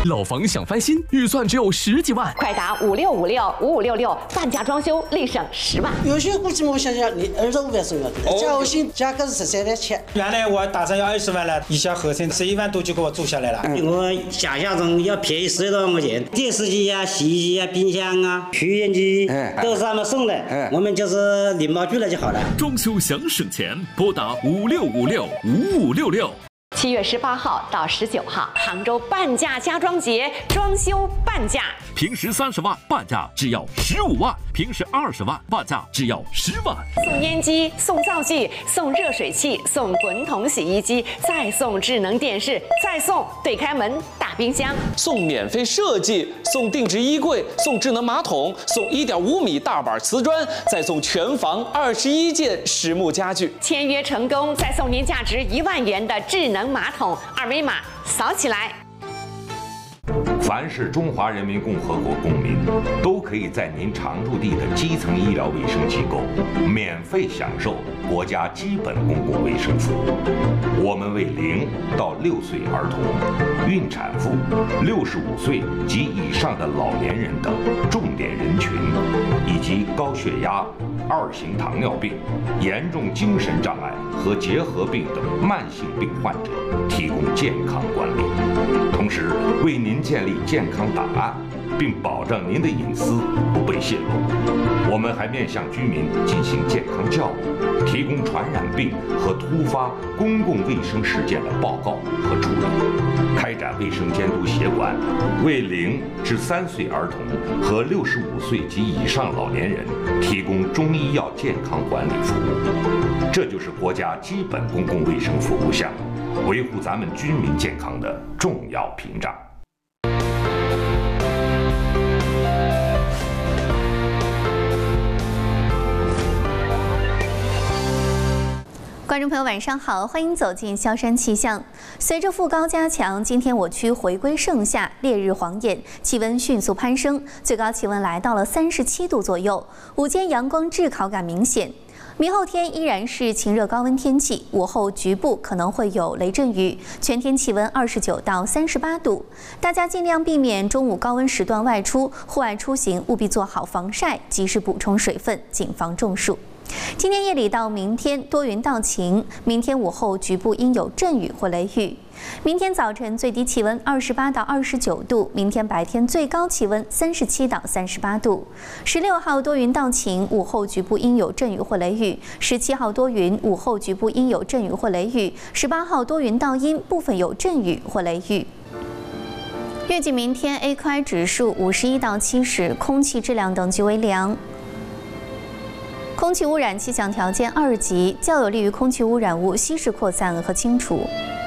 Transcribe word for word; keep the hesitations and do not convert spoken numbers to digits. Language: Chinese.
老房想翻新，预算只有十几万， 快打五六五六五五六六，半价装修，立省十万。 有些估计我想想，你二十五万左右，加后薪价格是十三万七。 原来我打算要二十万了，一下合成十一万多就给我做下来了。 嗯、我想象中要便宜十多万块钱，电视机啊、洗衣机啊、冰箱啊、抽烟机都是他们送的，嗯、我们就是礼貌拒了就好了。 装修想省钱，拨打五六五六五五六六。 七月十八号到十九号，杭州半价家装节，装修半价。 平时三十万，半价只要十五万；平时二十万，半价只要十万。 送烟机，送灶具，送热水器，送滚筒洗衣机，再送智能电视，再送对开门大冰箱， 送免费设计，送定制衣柜，送智能马桶，送一点五米大板瓷砖，再送全房二十一件实木家具。 签约成功，再送您价值一万元的智能马桶，二维码扫起来。 凡是中华人民共和国公民，都可以在您常住地的基层医疗卫生机构免费享受国家基本公共卫生服务。我们为零到六岁儿童、孕产妇、六十五岁及以上的老年人等重点人群，以及高血压、二型糖尿病、严重精神障碍和结核病等慢性病患者提供健康管理，同时为您建立健康档案，并保障您的隐私不被泄露。我们还面向居民进行健康教育，提供传染病和突发公共卫生事件的报告和处理，开展卫生监督协管，为零至三岁儿童和六十五岁及以上老年人提供中医药健康管理服务。这就是国家基本公共卫生服务项目维护咱们居民健康的重要屏障。 观众朋友，晚上好，欢迎走进萧山气象。随着副高加强，今天我区回归盛夏，烈日晃眼，气温迅速攀升，最高气温来到了三十七度左右。午间阳光炙烤感明显。明后天依然是晴热高温天气，午后局部可能会有雷阵雨，全天气温二十九到三十八度。大家尽量避免中午高温时段外出，户外出行务必做好防晒，及时补充水分，谨防中暑。今天夜里到明天多云到晴，明天午后局部应有阵雨或雷雨。明天早晨最低气温二十八到二十九度，明天白天最高气温三十七到三十八度。十六号多云到晴，午后局部应有阵雨或雷雨。十七号多云，午后局部应有阵雨或雷雨。十八号多云到阴，部分有阵雨或雷雨。预计明天 A Q I 指数五十一到七十，空气质量等级为良。空气污染气象条件二级，较有利于空气污染物稀释扩散和清除。